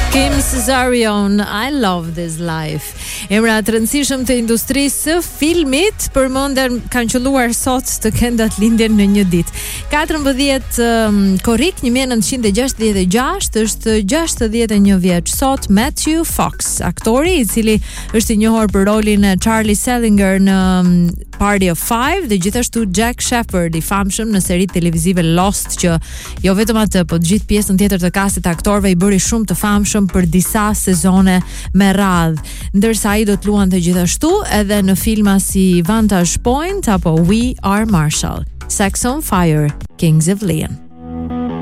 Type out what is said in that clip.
Kim Cesarion, I love this life. Emra të rëndësishëm të industrisë së filmit përmenden kanë qelluar sot të këndat lindjen në një ditë. 14 korrik 1966 është 61 vjeç sot Matthew Fox, aktori i cili është i njohur për rolin e Charlie Salinger në Party of Five dhe gjithashtu Jack Shepherd, i famshëm në seritë televizive Lost, që jo vetëm atë, po të gjithë pjesën tjetër të kastit të aktorëve i bëri shumë të famshëm për disa sezone me radhë, ndërsa ai do të luante gjithashtu edhe në filma si Vantage Point apo We Are Marshall. Sex on Fire, Kings of Leon.